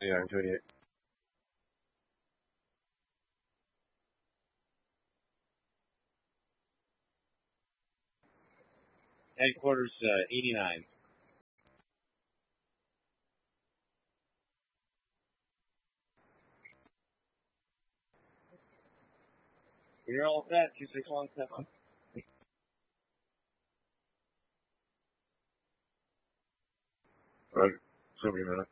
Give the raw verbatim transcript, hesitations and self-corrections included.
Yeah, I'm twenty-eight. Headquarters, uh, eighty-nine. You're all set. two six one seven. Right. So many minutes.